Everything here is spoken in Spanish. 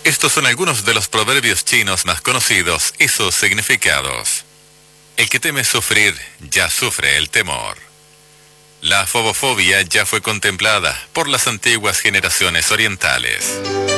Estos son algunos de los proverbios chinos más conocidos y sus significados. El que teme sufrir, ya sufre el temor. La fobofobia ya fue contemplada por las antiguas generaciones orientales.